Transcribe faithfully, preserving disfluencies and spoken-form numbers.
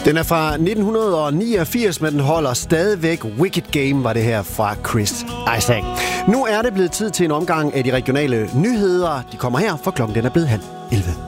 Den er fra nitten niogfirs, men den holder stadigvæk. Wicked Game var det her fra Chris Isaak. Nu er det blevet tid til en omgang af de regionale nyheder. De kommer her, for klokken den er blevet halv elleve.